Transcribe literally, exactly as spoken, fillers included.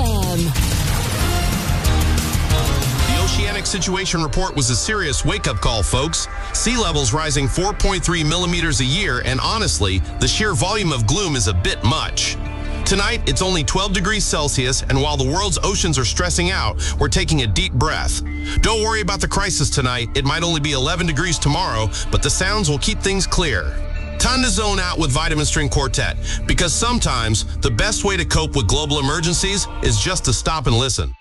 M. The Oceanic Situation Report was a serious wake-up call, folks. Sea levels rising four point three millimeters a year, and honestly, the sheer volume of gloom is a bit much. Tonight, it's only twelve degrees Celsius, and while the world's oceans are stressing out, we're taking a deep breath. Don't worry about the crisis tonight. It might only be eleven degrees tomorrow, but the sounds will keep things clear. Time to zone out with Vitamin String Quartet, because sometimes the best way to cope with global emergencies is just to stop and listen.